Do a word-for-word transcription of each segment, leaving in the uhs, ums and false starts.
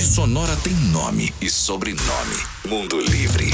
Rede Sonora tem nome e sobrenome. Mundo Livre.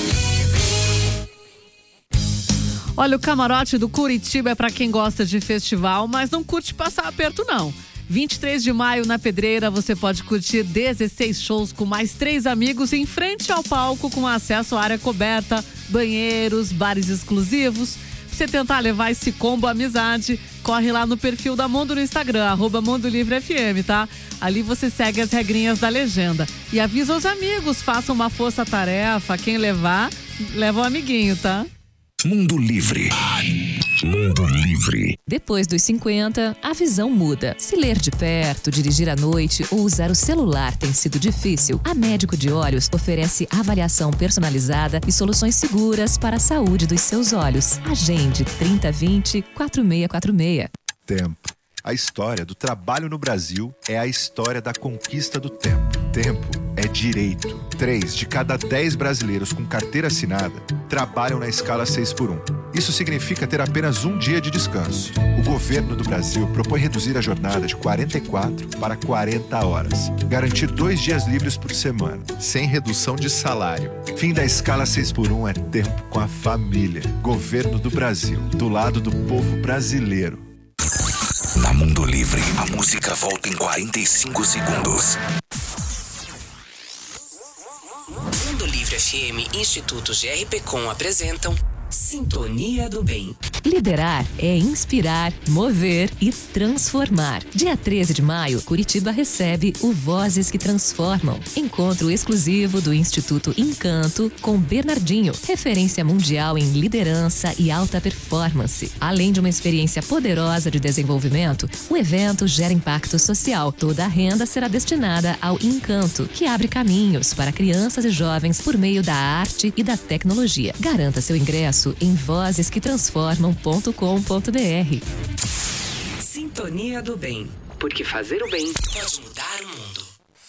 Olha, o camarote do Curitiba é para quem gosta de festival, mas não curte passar aperto, não. vinte e três de maio, na Pedreira, você pode curtir dezesseis shows com mais três amigos em frente ao palco, com acesso à área coberta, banheiros, bares exclusivos. Pra você tentar levar esse combo amizade, corre lá no perfil da Mundo no Instagram, arroba Mundo Livre F M, tá? Ali você segue as regrinhas da legenda. E avisa os amigos, faça uma força-tarefa, quem levar, leva um amiguinho, tá? Mundo Livre. Mundo Livre. Depois dos cinquenta, a visão muda. Se ler de perto, dirigir à noite ou usar o celular tem sido difícil, a Médico de Olhos oferece avaliação personalizada e soluções seguras para a saúde dos seus olhos. Agende trinta vinte, quatro seis quatro seis. Tempo. A história do trabalho no Brasil é a história da conquista do tempo. Tempo é direito. Três de cada dez brasileiros com carteira assinada trabalham na escala seis por um. Isso significa ter apenas um dia de descanso. O governo do Brasil propõe reduzir a jornada de quarenta e quatro para quarenta horas. Garantir dois dias livres por semana, sem redução de salário. Fim da escala seis por um é tempo com a família. Governo do Brasil, do lado do povo brasileiro. Na Mundo Livre, a música volta em quarenta e cinco segundos. Mundo Livre F M e Instituto G R P Com apresentam Sintonia do Bem. Liderar é inspirar, mover e transformar. Dia treze de maio, Curitiba recebe o Vozes que Transformam. Encontro exclusivo do Instituto Encanto com Bernardinho, referência mundial em liderança e alta performance. Além de uma experiência poderosa de desenvolvimento, o evento gera impacto social. Toda a renda será destinada ao Encanto, que abre caminhos para crianças e jovens por meio da arte e da tecnologia. Garanta seu ingresso em vozes que transformam ponto com ponto b r. Sintonia do Bem. Porque fazer o bem pode mudar o mundo.